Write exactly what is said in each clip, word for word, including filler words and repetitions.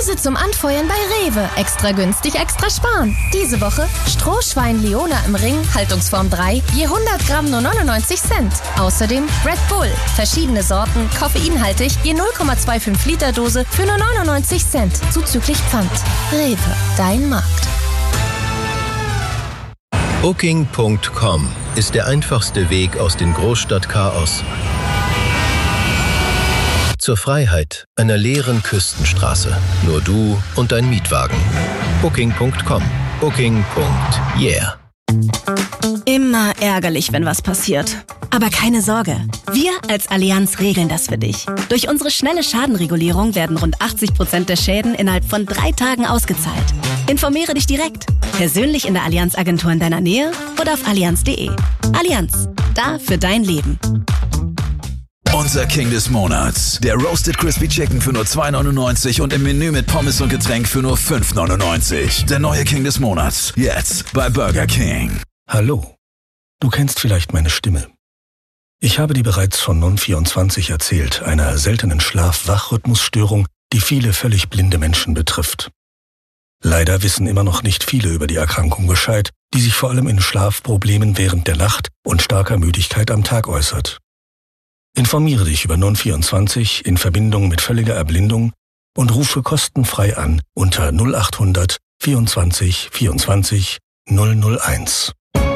Diese zum Anfeuern bei Rewe. Extra günstig, extra sparen. Diese Woche Strohschwein Leona im Ring, Haltungsform drei, je hundert Gramm nur neunundneunzig Cent. Außerdem Red Bull, verschiedene Sorten, koffeinhaltig, je null Komma fünfundzwanzig Liter Dose für nur neunundneunzig Cent, zuzüglich Pfand. Rewe, dein Markt. Booking Punkt com ist der einfachste Weg aus dem Großstadtchaos zur Freiheit einer leeren Küstenstraße. Nur du und dein Mietwagen. Booking Punkt com. Booking. Yeah. Immer ärgerlich, wenn was passiert. Aber keine Sorge. Wir als Allianz regeln das für dich. Durch unsere schnelle Schadenregulierung werden rund achtzig Prozent der Schäden innerhalb von drei Tagen ausgezahlt. Informiere dich direkt. Persönlich in der Allianz-Agentur in deiner Nähe oder auf allianz punkt de. Allianz. Da für dein Leben. Unser King des Monats. Der Roasted Crispy Chicken für nur zwei neunundneunzig und im Menü mit Pommes und Getränk für nur fünf neunundneunzig. Der neue King des Monats. Jetzt bei Burger King. Hallo. Du kennst vielleicht meine Stimme. Ich habe dir bereits von Non vierundzwanzig erzählt, einer seltenen Schlaf-Wach-Rhythmusstörung, die viele völlig blinde Menschen betrifft. Leider wissen immer noch nicht viele über die Erkrankung Bescheid, die sich vor allem in Schlafproblemen während der Nacht und starker Müdigkeit am Tag äußert. Informiere dich über Non vierundzwanzig in Verbindung mit völliger Erblindung und rufe kostenfrei an unter null acht hundert vierundzwanzig vierundzwanzig null null eins.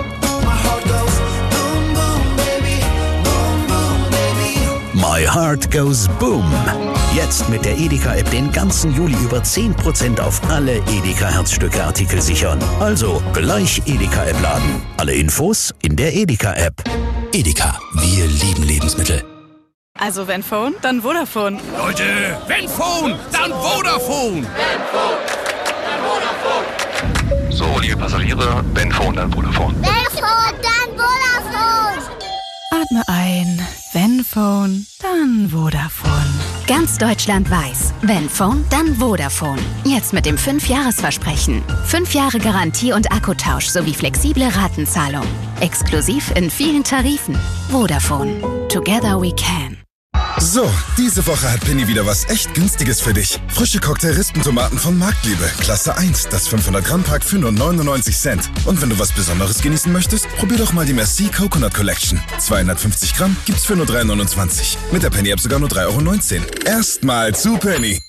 My Heart Goes Boom. Jetzt mit der Edeka-App den ganzen Juli über zehn Prozent auf alle Edeka-Herzstücke-Artikel sichern. Also gleich Edeka-App laden. Alle Infos in der Edeka-App. Edeka, wir lieben Lebensmittel. Also wenn Phone, dann Vodafone. Leute, wenn Phone, dann Vodafone. Wenn Phone, dann Vodafone. So, liebe Passagiere, wenn Phone, dann Vodafone. Wenn Phone, dann Vodafone. Atme ein. Wenn Phone, dann Vodafone. Ganz Deutschland weiß, wenn Phone, dann Vodafone. Jetzt mit dem fünf Jahres Versprechen. fünf Jahre Garantie und Akkutausch sowie flexible Ratenzahlung. Exklusiv in vielen Tarifen. Vodafone. Together we can. So, diese Woche hat Penny wieder was echt Günstiges für dich. Frische Cocktail-Rispentomaten von Marktliebe. Klasse eins, das fünfhundert Gramm Pack für nur neunundneunzig Cent. Und wenn du was Besonderes genießen möchtest, probier doch mal die Merci Coconut Collection. zweihundertfünfzig Gramm gibt's für nur drei neunundzwanzig. Mit der Penny-App sogar nur drei neunzehn Euro. Erstmal zu Penny.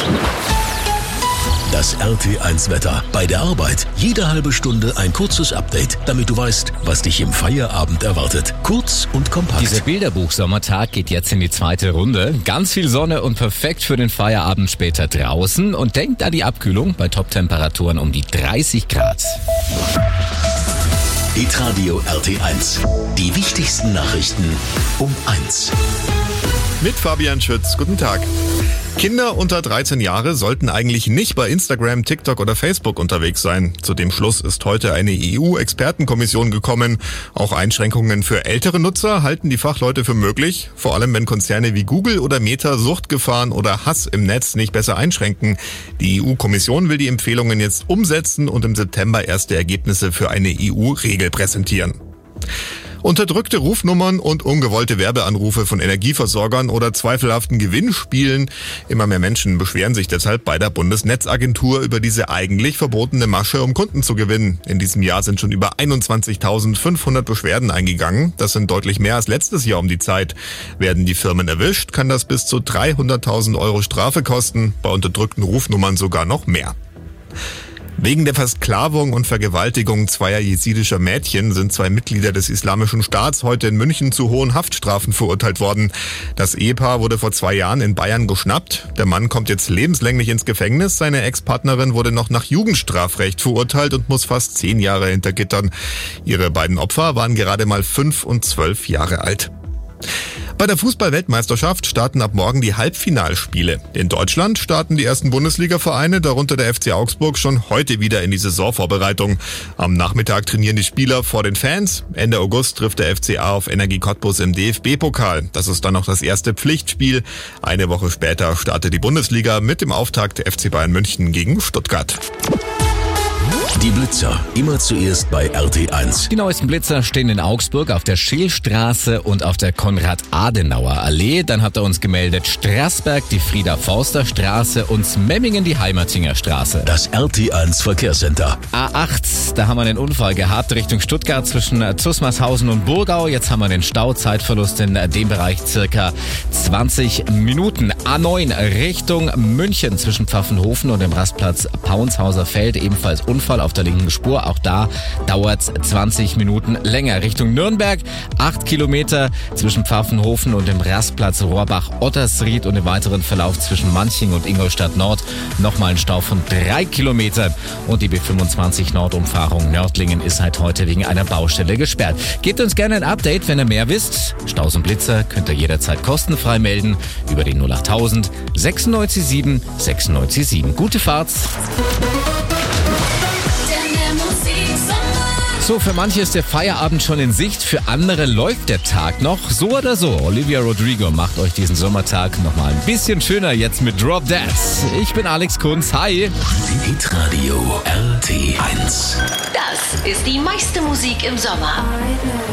Das R T eins Wetter. Bei der Arbeit jede halbe Stunde ein kurzes Update, damit du weißt, was dich im Feierabend erwartet. Kurz und kompakt. Dieser Bilderbuch-Sommertag geht jetzt in die zweite Runde. Ganz viel Sonne und perfekt für den Feierabend später draußen. Und denkt an die Abkühlung bei Top-Temperaturen um die dreißig Grad. Hitradio R T eins. Die wichtigsten Nachrichten um eins. Mit Fabian Schütz. Guten Tag. Kinder unter dreizehn Jahre sollten eigentlich nicht bei Instagram, TikTok oder Facebook unterwegs sein. Zu dem Schluss ist heute eine E U-Expertenkommission gekommen. Auch Einschränkungen für ältere Nutzer halten die Fachleute für möglich. Vor allem, wenn Konzerne wie Google oder Meta Suchtgefahren oder Hass im Netz nicht besser einschränken. Die E U-Kommission will die Empfehlungen jetzt umsetzen und im September erste Ergebnisse für eine E U-Regel präsentieren. Unterdrückte Rufnummern und ungewollte Werbeanrufe von Energieversorgern oder zweifelhaften Gewinnspielen. Immer mehr Menschen beschweren sich deshalb bei der Bundesnetzagentur über diese eigentlich verbotene Masche, um Kunden zu gewinnen. In diesem Jahr sind schon über einundzwanzigtausendfünfhundert Beschwerden eingegangen. Das sind deutlich mehr als letztes Jahr um die Zeit. Werden die Firmen erwischt, kann das bis zu dreihunderttausend Euro Strafe kosten. Bei unterdrückten Rufnummern sogar noch mehr. Wegen der Versklavung und Vergewaltigung zweier jesidischer Mädchen sind zwei Mitglieder des Islamischen Staats heute in München zu hohen Haftstrafen verurteilt worden. Das Ehepaar wurde vor zwei Jahren in Bayern geschnappt. Der Mann kommt jetzt lebenslänglich ins Gefängnis. Seine Ex-Partnerin wurde noch nach Jugendstrafrecht verurteilt und muss fast zehn Jahre hinter Gittern. Ihre beiden Opfer waren gerade mal fünf und zwölf Jahre alt. Bei der Fußball-Weltmeisterschaft starten ab morgen die Halbfinalspiele. In Deutschland starten die ersten Bundesliga-Vereine, darunter der F C Augsburg, schon heute wieder in die Saisonvorbereitung. Am Nachmittag trainieren die Spieler vor den Fans. Ende August trifft der F C A auf Energie Cottbus im D F B-Pokal. Das ist dann noch das erste Pflichtspiel. Eine Woche später startet die Bundesliga mit dem Auftakt der F C Bayern München gegen Stuttgart. Die Blitzer, immer zuerst bei R T eins. Die neuesten Blitzer stehen in Augsburg auf der Scheelstraße und auf der Konrad-Adenauer-Allee. Dann hat er uns gemeldet Straßberg, die Frieda-Forster-Straße und Memmingen, die Heimertinger Straße. Das R T eins Verkehrscenter. A acht, da haben wir einen Unfall gehabt Richtung Stuttgart zwischen Zusmarshausen und Burgau. Jetzt haben wir den Stau, Zeitverlust in dem Bereich circa zwanzig Minuten. A neun Richtung München zwischen Pfaffenhofen und dem Rastplatz Paunshauser Feld. Ebenfalls Unfall auf der linken Spur. Auch da dauert es zwanzig Minuten länger. Richtung Nürnberg acht Kilometer zwischen Pfaffenhofen und dem Rastplatz Rohrbach-Ottersried und im weiteren Verlauf zwischen Manching und Ingolstadt Nord nochmal ein Stau von drei Kilometern. Und die B fünfundzwanzig Nordumfahrung Nördlingen ist seit heute wegen einer Baustelle gesperrt. Gebt uns gerne ein Update, wenn ihr mehr wisst. Staus und Blitzer könnt ihr jederzeit kostenfrei melden über die null achttausend sechsundneunzig sieben sechsundneunzig sieben. Gute Fahrt! So, für manche ist der Feierabend schon in Sicht, für andere läuft der Tag noch. So oder so, Olivia Rodrigo macht euch diesen Sommertag nochmal ein bisschen schöner jetzt mit Drop Dead. Ich bin Alex Kunz, hi! Hitradio R T eins. Das ist die meiste Musik im Sommer.